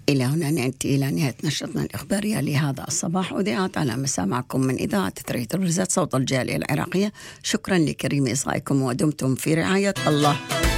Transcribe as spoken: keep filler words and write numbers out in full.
إلى هنا نأتي إلى نهاية نشرتنا الإخبارية لهذا الصباح، أذيعت على مسامعكم من إذاعة ثري تلفزيون صوت الجالية العراقية. شكرا لكريم إصغائكم ودمتم في رعاية الله.